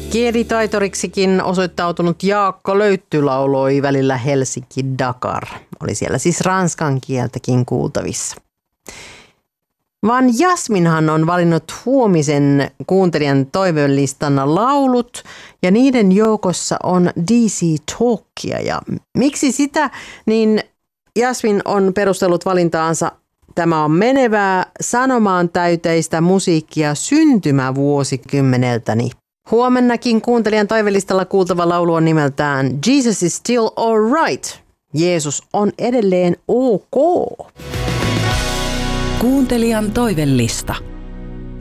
Kielitaitoriksikin osoittautunut Jaakko Löytty lauloi välillä Helsinki-Dakar. Oli siellä siis ranskan kieltäkin kuultavissa. Vaan Jasminhan on valinnut huomisen kuuntelijan toivelistan laulut ja niiden joukossa on DC Talkia. Ja miksi sitä, niin Jasmin on perustellut valintaansa. Tämä on menevää, sanomaan täyteistä musiikkia syntymävuosikymmeneltäni. Huomennakin kuuntelijan toivelistalla kuultava laulu on nimeltään Jesus is still alright. Jeesus on edelleen ok. Kuuntelijan toivelista.